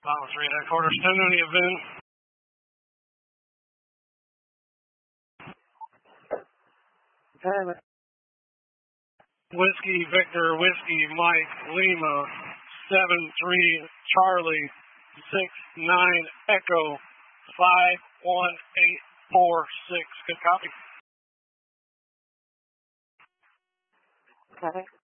Bravo 3 headquarters, 10 in the event. Whiskey Victor, Whiskey Mike Lima, 7-3 Charlie, 6-9 Echo, 5-1-8-4-6. Good copy. Copy.